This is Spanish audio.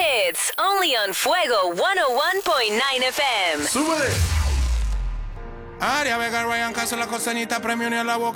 hits, only on Fuego 101.9 FM. ¡Súbele! Aria Vega, Ryan Castro, la costeñita, premio ni a la boca.